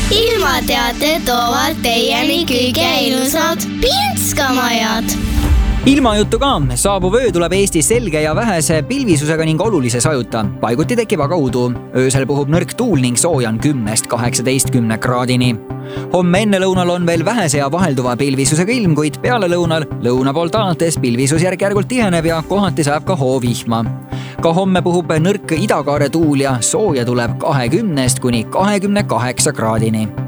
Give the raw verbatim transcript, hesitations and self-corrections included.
ilmateate toovad teieni kõige ilusad Pinskamajad. Ilmajutu ka. Saabuv öö tuleb Eestis selge ja vähese pilvisusega ning olulise sajuta. Paiguti tekib aga udu. Öösel puhub nõrk tuul ning soojan kümnest kaheksateistkümne kraadini. Homme enne lõunal on veel vähese ja vahelduva pilvisusega ilm, kuid peale lõunal lõuna poolt alates pilvisus järk-järgult tiheneb ja kohati saab ka hoovihma. Ka homme puhub nõrk idakaare tuul ja sooja tuleb kahekümnest kuni kahekümne kaheksa kraadini.